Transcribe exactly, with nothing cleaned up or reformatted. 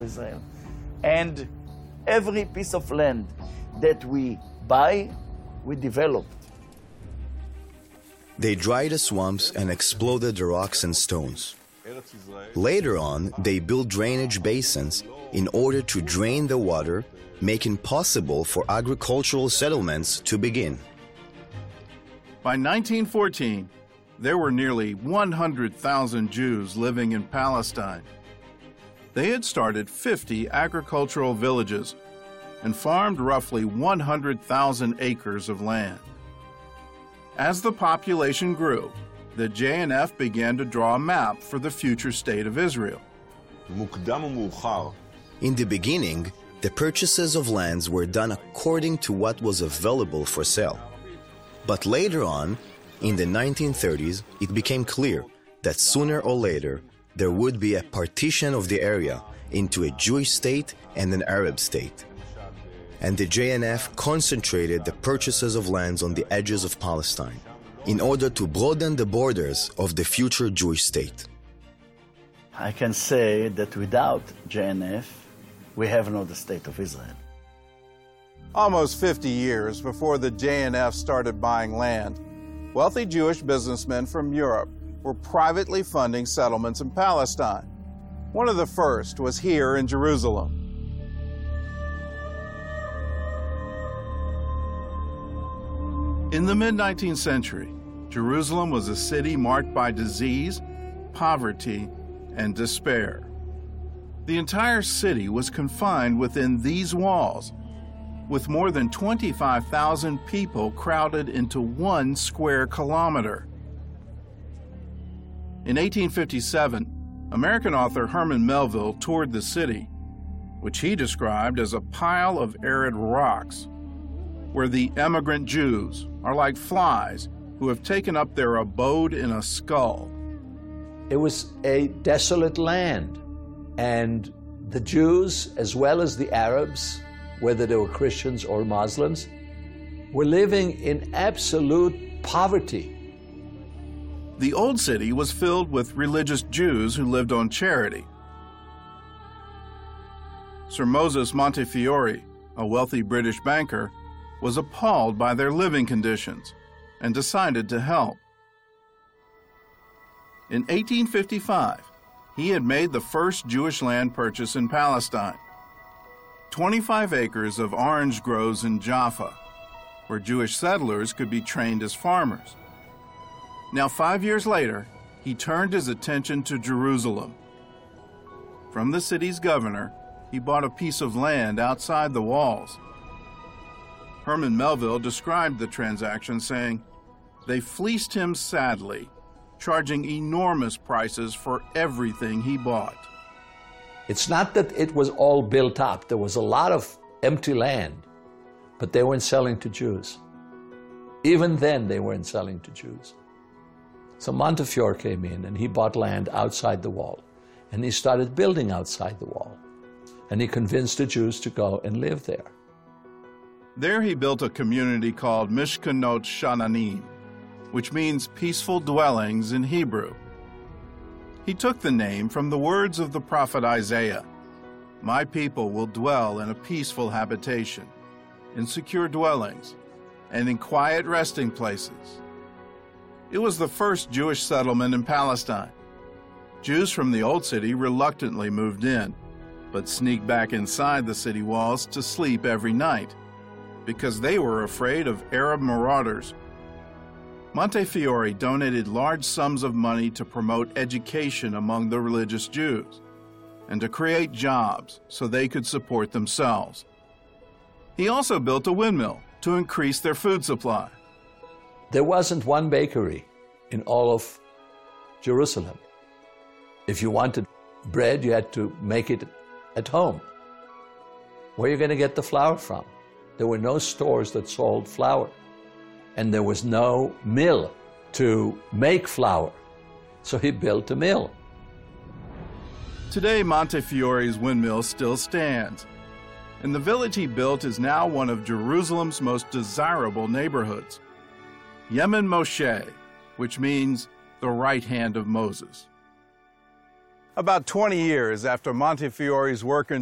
Israel. And every piece of land that we buy, we developed. They dried the swamps and exploded the rocks and stones. Later on, they built drainage basins in order to drain the water, making possible for agricultural settlements to begin. By nineteen fourteen, there were nearly one hundred thousand Jews living in Palestine. They had started fifty agricultural villages and farmed roughly one hundred thousand acres of land. As the population grew, the J N F began to draw a map for the future state of Israel. In the beginning, the purchases of lands were done according to what was available for sale. But later on, in the nineteen thirties, it became clear that sooner or later there would be a partition of the area into a Jewish state and an Arab state. And the J N F concentrated the purchases of lands on the edges of Palestine in order to broaden the borders of the future Jewish state. I can say that without J N F, we have no the state of Israel. Almost fifty years before the J N F started buying land, wealthy Jewish businessmen from Europe were privately funding settlements in Palestine. One of the first was here in Jerusalem. In the mid-nineteenth century, Jerusalem was a city marked by disease, poverty, and despair. The entire city was confined within these walls, with more than twenty-five thousand people crowded into one square kilometer. In eighteen fifty-seven, American author Herman Melville toured the city, which he described as a pile of arid rocks, where the emigrant Jews are like flies who have taken up their abode in a skull. It was a desolate land, and the Jews, as well as the Arabs, whether they were Christians or Muslims, were living in absolute poverty. The old city was filled with religious Jews who lived on charity. Sir Moses Montefiore, a wealthy British banker, was appalled by their living conditions and decided to help. In eighteen fifty-five, he had made the first Jewish land purchase in Palestine, twenty-five acres of orange groves in Jaffa, where Jewish settlers could be trained as farmers. Now, five years later, he turned his attention to Jerusalem. From the city's governor, he bought a piece of land outside the walls. Herman Melville described the transaction, saying, "They fleeced him sadly, charging enormous prices for everything he bought." It's not that it was all built up. There was a lot of empty land, but they weren't selling to Jews. Even then, they weren't selling to Jews. So Montefiore came in and he bought land outside the wall, and he started building outside the wall, and he convinced the Jews to go and live there. There he built a community called Mishkanot Sha'ananim, which means peaceful dwellings in Hebrew. He took the name from the words of the prophet Isaiah, "My people will dwell in a peaceful habitation, in secure dwellings, and in quiet resting places." It was the first Jewish settlement in Palestine. Jews from the old city reluctantly moved in, but sneaked back inside the city walls to sleep every night, because they were afraid of Arab marauders. Montefiore donated large sums of money to promote education among the religious Jews and to create jobs so they could support themselves. He also built a windmill to increase their food supply. There wasn't one bakery in all of Jerusalem. If you wanted bread, you had to make it at home. Where are you going to get the flour from? There were no stores that sold flour, and there was no mill to make flour. So he built a mill. Today, Montefiore's windmill still stands, and the village he built is now one of Jerusalem's most desirable neighborhoods, Yemen Moshe, which means the right hand of Moses. About twenty years after Montefiore's work in